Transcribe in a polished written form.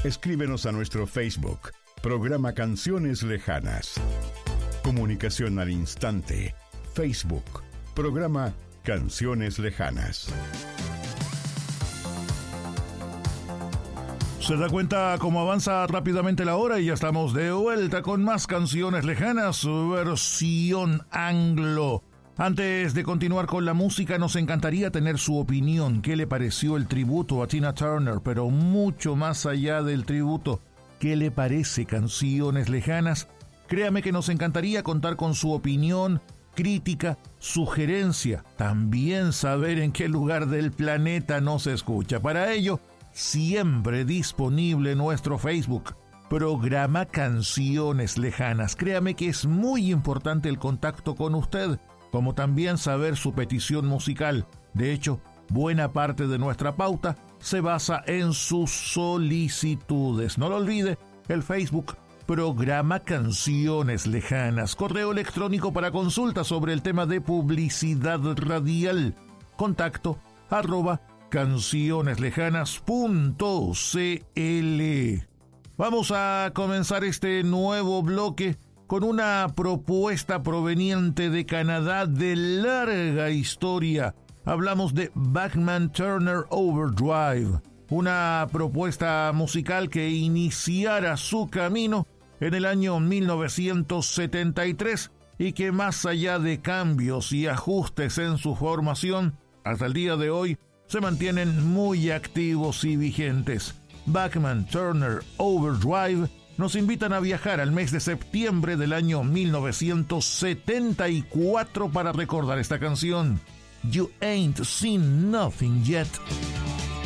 Escríbenos a nuestro Facebook, programa Canciones Lejanas. Comunicación al instante, Facebook, programa Canciones Lejanas. Se da cuenta cómo avanza rápidamente la hora y ya estamos de vuelta con más Canciones Lejanas, versión anglo. Antes de continuar con la música, nos encantaría tener su opinión. ¿Qué le pareció el tributo a Tina Turner? Pero mucho más allá del tributo, ¿qué le parece Canciones Lejanas? Créame que nos encantaría contar con su opinión, crítica, sugerencia. También saber en qué lugar del planeta nos escucha. Para ello, siempre disponible nuestro Facebook, programa Canciones Lejanas. Créame que es muy importante el contacto con usted, como también saber su petición musical. De hecho, buena parte de nuestra pauta se basa en sus solicitudes. No lo olvide, el Facebook, programa Canciones Lejanas. Correo electrónico para consulta sobre el tema de publicidad radial. Contacto @cancioneslejanas.cl. Vamos a comenzar este nuevo bloque con una propuesta proveniente de Canadá de larga historia. Hablamos de Bachman Turner Overdrive, una propuesta musical que iniciara su camino en el año 1973 y que más allá de cambios y ajustes en su formación, hasta el día de hoy se mantienen muy activos y vigentes. Bachman Turner Overdrive nos invitan a viajar al mes de septiembre del año 1974 para recordar esta canción, You Ain't Seen Nothing Yet.